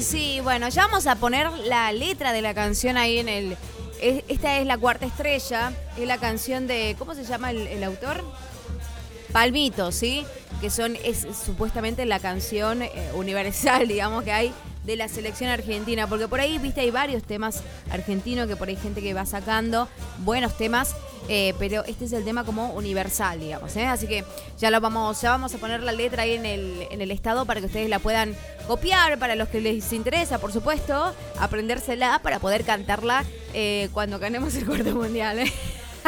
sí, bueno, ya vamos a poner la letra de la canción ahí en el... Esta es La Cuarta Estrella, es la canción de... ¿Cómo se llama el autor? Palmito, ¿sí? Que es supuestamente la canción universal, digamos, que hay de la selección argentina. Porque por ahí, viste, hay varios temas argentinos que por ahí hay gente que va sacando buenos temas, pero este es el tema como universal, digamos, ¿eh? Así que ya vamos a poner la letra ahí en el estado para que ustedes la puedan copiar, para los que les interesa, por supuesto, aprendérsela para poder cantarla cuando ganemos el cuarto mundial, ¿eh?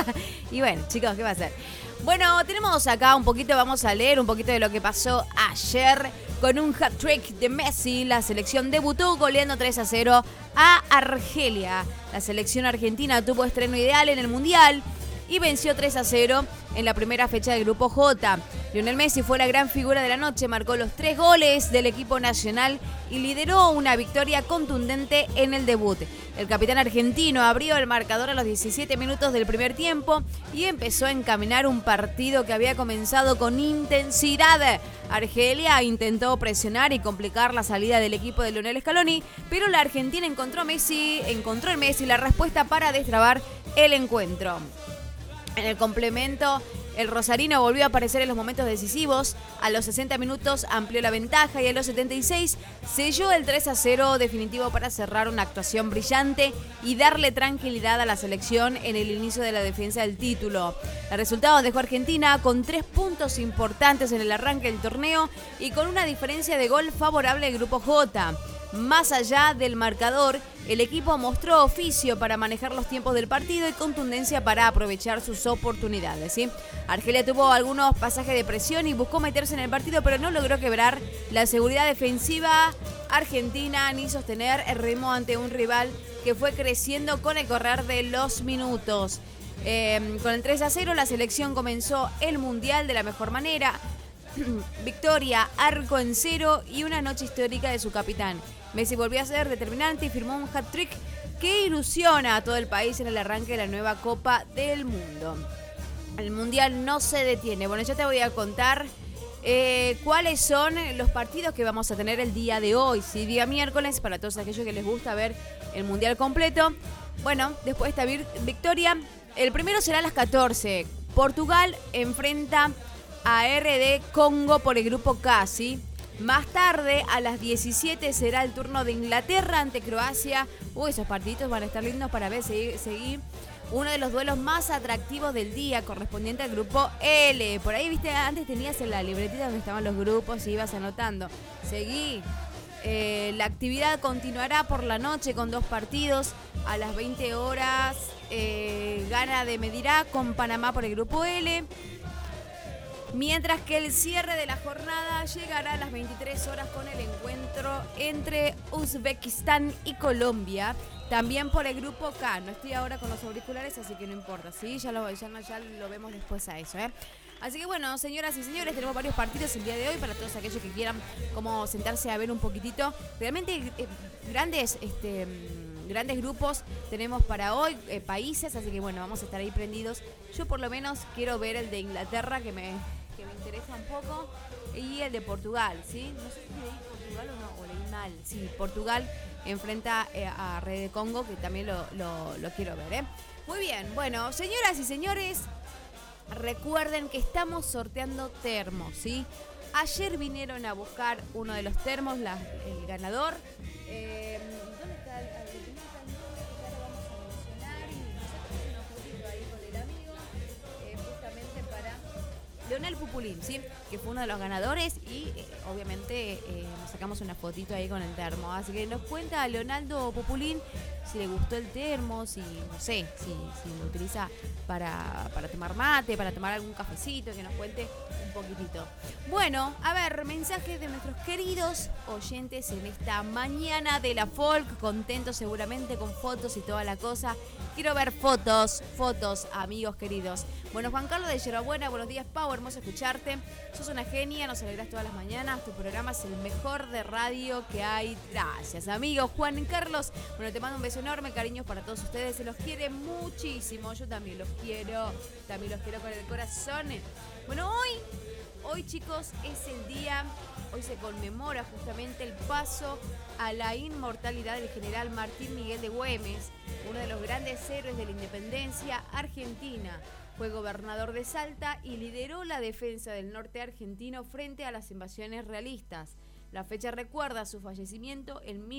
Y bueno, chicos, ¿qué va a hacer? Bueno, tenemos acá un poquito, vamos a leer un poquito de lo que pasó ayer con un hat-trick de Messi. La selección debutó goleando 3-0 a Argelia. La selección argentina tuvo estreno ideal en el Mundial y venció 3-0 en la primera fecha del Grupo J. Lionel Messi fue la gran figura de la noche, marcó los 3 goles del equipo nacional y lideró una victoria contundente en el debut. El capitán argentino abrió el marcador a los 17 minutos del primer tiempo y empezó a encaminar un partido que había comenzado con intensidad. Argelia intentó presionar y complicar la salida del equipo de Lionel Scaloni, pero la Argentina encontró en Messi la respuesta para destrabar el encuentro. En el complemento, el rosarino volvió a aparecer en los momentos decisivos. A los 60 minutos amplió la ventaja y a los 76 selló el 3-0 definitivo para cerrar una actuación brillante y darle tranquilidad a la selección en el inicio de la defensa del título. El resultado dejó a Argentina con 3 puntos importantes en el arranque del torneo y con una diferencia de gol favorable al Grupo J. Más allá del marcador, el equipo mostró oficio para manejar los tiempos del partido y contundencia para aprovechar sus oportunidades, ¿sí? Argelia tuvo algunos pasajes de presión y buscó meterse en el partido, pero no logró quebrar la seguridad defensiva argentina ni sostener el ritmo ante un rival que fue creciendo con el correr de los minutos. Con el 3-0 la selección comenzó el Mundial de la mejor manera. Victoria, arco en cero y una noche histórica de su capitán. Messi volvió a ser determinante y firmó un hat-trick que ilusiona a todo el país en el arranque de la nueva Copa del Mundo. El Mundial no se detiene. Bueno, yo te voy a contar cuáles son los partidos que vamos a tener el día de hoy, ¿sí? Día miércoles, para todos aquellos que les gusta ver el Mundial completo. Bueno, después de esta victoria, el primero será a las 14. Portugal enfrenta a RD Congo por el grupo K, ¿sí? Más tarde, a las 17, será el turno de Inglaterra ante Croacia. Esos partiditos van a estar lindos para ver, seguir uno de los duelos más atractivos del día, correspondiente al grupo L. Por ahí, viste, antes tenías en la libretita donde estaban los grupos y ibas anotando. Seguí. La actividad continuará por la noche con 2 partidos. A las 20 horas, Ghana de Medirá con Panamá por el grupo L. Mientras que el cierre de la jornada llegará a las 23 horas con el encuentro entre Uzbekistán y Colombia, también por el grupo K. No estoy ahora con los auriculares, así que no importa, ¿sí? Ya lo vemos después a eso, ¿eh? Así que bueno, señoras y señores, tenemos varios partidos el día de hoy para todos aquellos que quieran como sentarse a ver un poquitito. Realmente grandes grupos tenemos para hoy, países, así que bueno, vamos a estar ahí prendidos. Yo por lo menos quiero ver el de Inglaterra, que me interesa un poco, y el de Portugal, ¿sí? No sé si leí Portugal o no, o leí mal. Sí, Portugal enfrenta a Red de Congo, que también lo quiero ver, ¿eh? Muy bien, bueno, señoras y señores, recuerden que estamos sorteando termos, ¿sí? Ayer vinieron a buscar uno de los termos, el ganador. ¿Dónde está el Leonel Pupulín, ¿sí? Que fue uno de los ganadores y obviamente nos sacamos una fotito ahí con el termo. Así que nos cuenta Leonardo Pupulín si le gustó el termo, si, no sé, si lo utiliza para tomar mate, para tomar algún cafecito, que nos cuente un poquitito. Bueno, a ver, mensajes de nuestros queridos oyentes en esta mañana de la folk, contentos seguramente con fotos y toda la cosa. Quiero ver fotos, amigos queridos. Bueno, Juan Carlos de Yerabuena, buenos días, Pau, hermoso escucharte. Sos una genia, nos alegrás todas las mañanas. Tu programa es el mejor de radio que hay. Gracias, amigo Juan Carlos. Bueno, te mando un beso enorme, cariños para todos ustedes. Se los quiere muchísimo. Yo también los quiero con el corazón. Bueno, hoy chicos hoy se conmemora justamente el paso a la inmortalidad del general Martín Miguel de Güemes, uno de los grandes héroes de la independencia argentina. Fue gobernador de Salta y lideró la defensa del norte argentino frente a las invasiones realistas. La fecha recuerda su fallecimiento en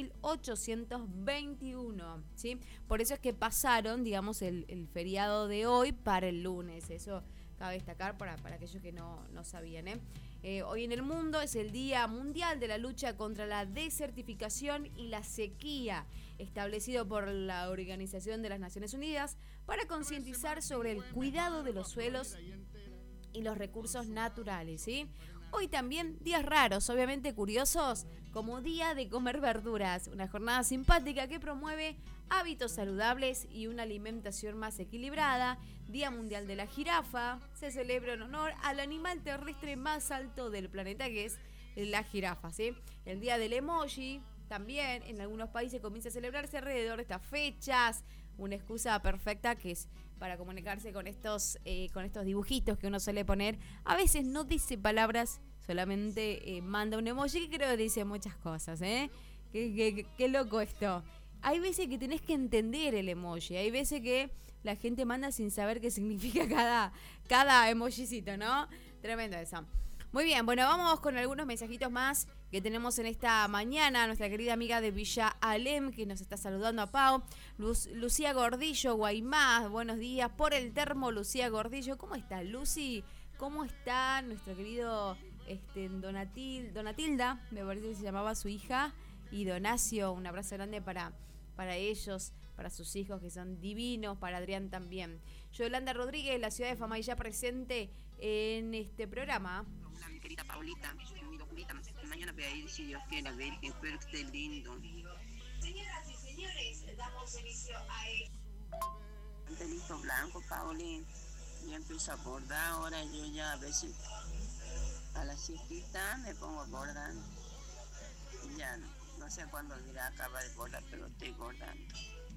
1821, ¿sí? Por eso es que pasaron, digamos, el feriado de hoy para el lunes. Eso cabe destacar para aquellos que no sabían, hoy en el mundo es el Día Mundial de la Lucha contra la Desertificación y la Sequía, establecido por la Organización de las Naciones Unidas para concientizar sobre el cuidado de los suelos y los recursos naturales, ¿sí? Hoy también días raros, obviamente curiosos, como Día de Comer Verduras, una jornada simpática que promueve hábitos saludables y una alimentación más equilibrada. Día Mundial de la Jirafa, se celebra en honor al animal terrestre más alto del planeta, que es la jirafa, ¿sí? El Día del Emoji, también en algunos países comienza a celebrarse alrededor de estas fechas, una excusa perfecta que es para comunicarse con estos dibujitos que uno suele poner. A veces no dice palabras, solamente manda un emoji que creo que dice muchas cosas, Qué loco esto. Hay veces que tenés que entender el emoji, hay veces que la gente manda sin saber qué significa cada emojicito, ¿no? Tremendo eso. Muy bien, bueno, vamos con algunos mensajitos más que tenemos en esta mañana. Nuestra querida amiga de Villa Alem, que nos está saludando a Pau. Lucía Gordillo, Guaymás, buenos días. Por el termo, Lucía Gordillo. ¿Cómo está, Lucy? ¿Cómo está nuestro querido Donatilda? Me parece que se llamaba su hija. Y Donacio, un abrazo grande para ellos, para sus hijos que son divinos, para Adrián también. Yolanda Rodríguez, la ciudad de Famay, ya presente en este programa. Mi querida Paulita, mi documenta, mañana voy a ir, si Dios quiere, a ver, que espero que esté lindo. Señoras y señores, damos inicio a Listo blanco, Pauli, ya empiezo a bordar, ahora yo ya a veces a la siestita me pongo a bordar. Ya no sé cuándo dirá acaba de bordar, pero estoy bordando.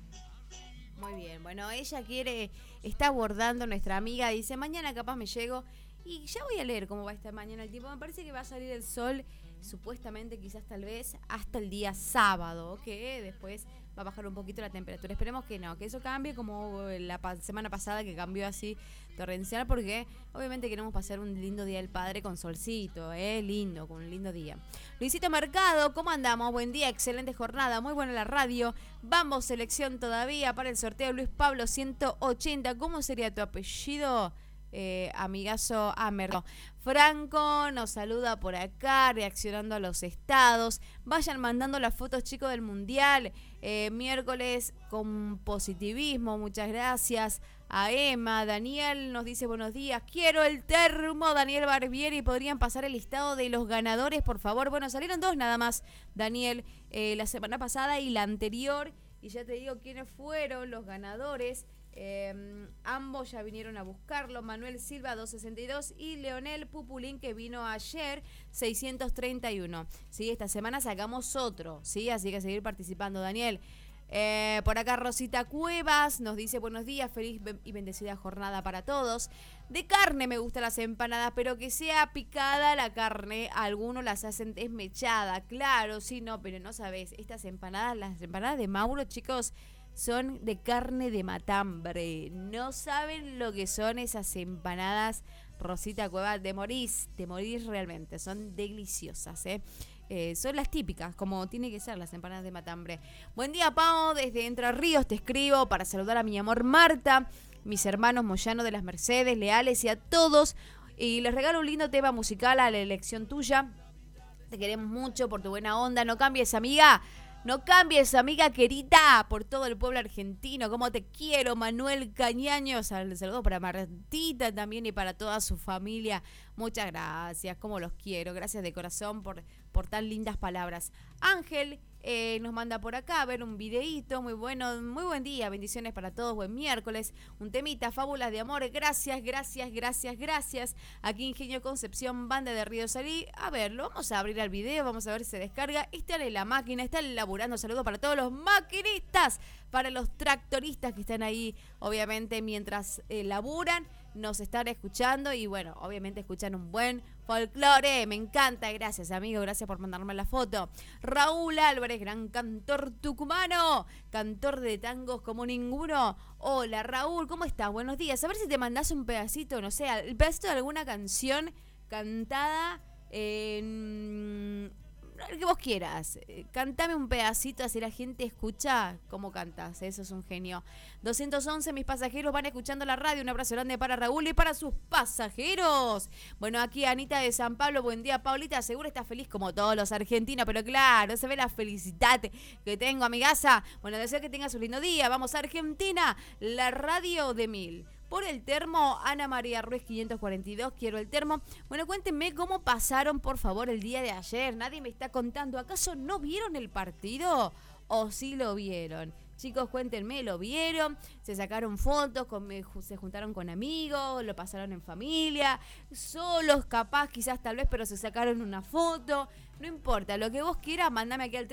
Muy bien, bueno, ella está bordando, nuestra amiga, dice, mañana capaz me llego. Y ya voy a leer cómo va a estar mañana el tiempo. Me parece que va a salir el sol, supuestamente, quizás tal vez, hasta el día sábado, que después va a bajar un poquito la temperatura. Esperemos que no, que eso cambie como la semana pasada, que cambió así torrencial, porque obviamente queremos pasar un lindo día del padre con solcito, lindo, con un lindo día. Luisito Mercado, ¿cómo andamos? Buen día, excelente jornada, muy buena la radio. Vamos, selección todavía para el sorteo. Luis Pablo 180, ¿cómo sería tu apellido? Amigazo Amer. Franco nos saluda por acá, reaccionando a los estados. Vayan mandando las fotos, chicos, del mundial. Miércoles con positivismo, muchas gracias. A Emma, Daniel nos dice buenos días. Quiero el termo, Daniel Barbieri. ¿Podrían pasar el listado de los ganadores, por favor? Bueno, salieron dos nada más, Daniel, la semana pasada y la anterior. Y ya te digo quiénes fueron los ganadores. Ambos ya vinieron a buscarlo. Manuel Silva 262 y Leonel Pupulín, que vino ayer 631. Sí, esta semana sacamos otro, sí, así que seguir participando, Daniel. Por acá Rosita Cuevas nos dice buenos días, feliz y bendecida jornada para todos. De carne me gustan las empanadas, pero que sea picada la carne. Algunos las hacen desmechada, claro, sí, no, pero no sabes, estas empanadas, las empanadas de Mauro, chicos, son de carne de matambre. No saben lo que son esas empanadas, Rosita Cueva, te morís realmente. Son deliciosas, son las típicas, como tiene que ser las empanadas de matambre. Buen día, Pau, desde Entre Ríos te escribo para saludar a mi amor Marta, mis hermanos Moyano de las Mercedes, Leales y a todos. Y les regalo un lindo tema musical a la elección tuya. Te queremos mucho por tu buena onda. No cambies, amiga. No cambies, amiga querida, por todo el pueblo argentino. Como te quiero, Manuel Cañaños. Saludos para Martita también y para toda su familia. Muchas gracias, como los quiero. Gracias de corazón por tan lindas palabras. Ángel nos manda por acá a ver un videíto muy bueno, muy buen día, bendiciones para todos, buen miércoles, un temita, fábulas de amor, gracias. Aquí Ingenio Concepción, Banda de Río Salí. A ver, lo vamos a abrir al video, vamos a ver si se descarga. Está en la máquina, está laburando. Saludos para todos los maquinistas, para los tractoristas que están ahí, obviamente, mientras laburan. nos están escuchando y bueno, obviamente escuchan un buen folclore. Me encanta, gracias amigo, gracias por mandarme la foto. Raúl Álvarez, gran cantor tucumano, cantor de tangos como ninguno. Hola Raúl, ¿cómo estás? Buenos días. A ver si te mandás un pedacito, no sé, el pedacito de alguna canción cantada en... el que vos quieras. Cantame un pedacito así la gente escucha cómo cantas. Eso es un genio. 211, mis pasajeros van escuchando la radio. Un abrazo grande para Raúl y para sus pasajeros. Bueno, aquí Anita de San Pablo. Buen día, Paulita. Seguro estás feliz como todos los argentinos, pero claro, se ve la felicidad que tengo, amigaza. Bueno, deseo que tengas un lindo día. Vamos a Argentina, la radio de 1000. Por el termo, Ana María Ruiz 542, quiero el termo. Bueno, cuéntenme cómo pasaron, por favor, el día de ayer. Nadie me está contando. ¿Acaso no vieron el partido? ¿O sí lo vieron? Chicos, cuéntenme, ¿lo vieron? ¿Se sacaron fotos? ¿Se juntaron con amigos? ¿Lo pasaron en familia? ¿Solos, capaz, quizás, tal vez, pero se sacaron una foto? No importa, lo que vos quieras, mandame aquí al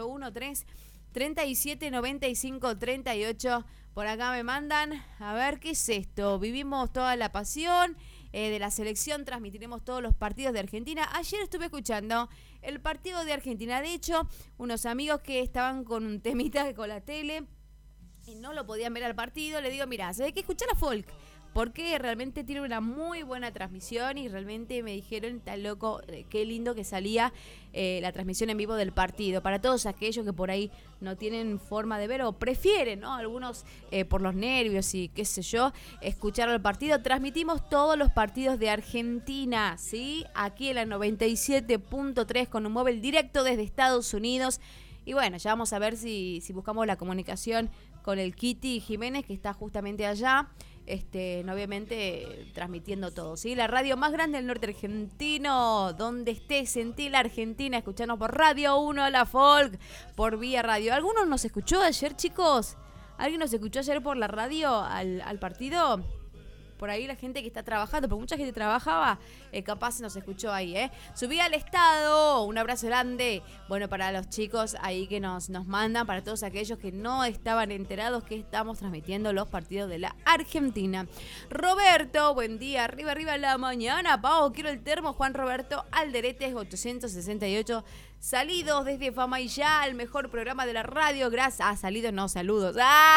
3813-3795-38. Por acá me mandan, a ver, ¿qué es esto? Vivimos toda la pasión de la selección, transmitiremos todos los partidos de Argentina. Ayer estuve escuchando el partido de Argentina. De hecho, unos amigos que estaban con un temita con la tele y no lo podían ver al partido, le digo, mira, se hay que escuchar a Folk, porque realmente tiene una muy buena transmisión y realmente me dijeron, está loco, qué lindo que salía la transmisión en vivo del partido. Para todos aquellos que por ahí no tienen forma de ver o prefieren, ¿no? Algunos por los nervios y qué sé yo, escuchar el partido. Transmitimos todos los partidos de Argentina, ¿sí? Aquí en la 97.3 con un móvil directo desde Estados Unidos. Y bueno, ya vamos a ver si buscamos la comunicación con el Kitty Jiménez, que está justamente allá. Obviamente transmitiendo todo, ¿sí? La radio más grande del norte argentino, donde estés, sentí la Argentina, escuchanos por Radio 1, la Folk, por Vía Radio. ¿Algunos nos escuchó ayer, chicos? ¿Alguien nos escuchó ayer por la radio al partido? Por ahí la gente que está trabajando, porque mucha gente trabajaba, capaz nos escuchó ahí, Subí al estado, un abrazo grande, bueno, para los chicos ahí que nos mandan, para todos aquellos que no estaban enterados que estamos transmitiendo los partidos de la Argentina. Roberto, buen día, arriba la mañana, Pau, quiero el termo, Juan Roberto Alderete, 868, salidos desde Fama y Ya, el mejor programa de la radio, gracias, salidos no, saludos,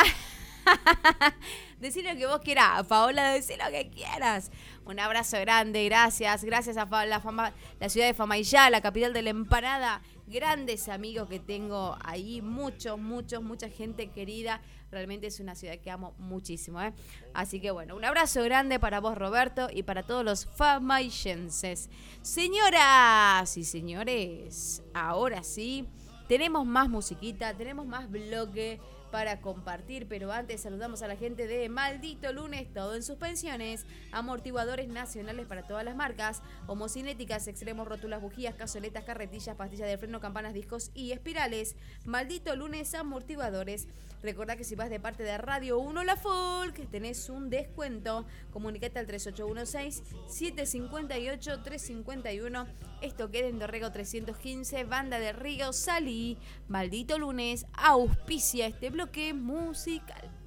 Decí lo que vos quieras, Paola, decí lo que quieras. Un abrazo grande, gracias a la ciudad de Famaillá, la capital de la empanada. Grandes amigos que tengo ahí, mucha gente querida. Realmente es una ciudad que amo muchísimo, Así que bueno, un abrazo grande para vos, Roberto, y para todos los famaillenses. Señoras y señores, ahora sí, tenemos más musiquita, tenemos más bloque para compartir, pero antes saludamos a la gente de Maldito Lunes, todo en suspensiones, amortiguadores nacionales para todas las marcas, homocinéticas, extremos, rótulas, bujías, cazoletas, carretillas, pastillas de freno, campanas, discos y espirales. Maldito Lunes, amortiguadores. Recordá que si vas de parte de Radio 1 La Folk, tenés un descuento. Comunicate al 3816-758-351. Esto queda en Dorrego 315, Banda de Río, Salí. Maldito Lunes auspicia este bloque musical.